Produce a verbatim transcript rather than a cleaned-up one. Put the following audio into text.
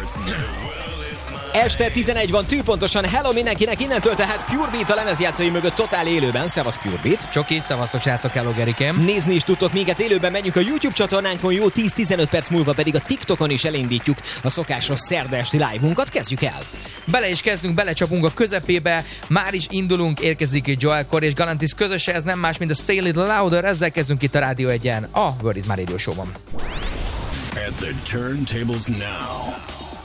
Este tizenegy van, tűpontosan hello mindenkinek, innentől tehát Pure Beat a lemezjátszói mögött totál élőben. Szevasz Pure Beat. Csoki, szevasztok srácok, hello Gerikém. Nézni is tudtok minket élőben, megyünk a YouTube csatornánkon, jó tíz-tizenöt perc múlva pedig a TikTokon is elindítjuk a szokásos szerda esti live-unkat. Kezdjük el. Bele is kezdünk, belecsapunk a közepébe, már is indulunk, érkezik itt Joel Corry és Galantis közöse, ez nem más, mint a Stay a Little Louder, ezzel kezdünk itt a Rádió egyen, a World is My Radio Show-ban. At the turntables now.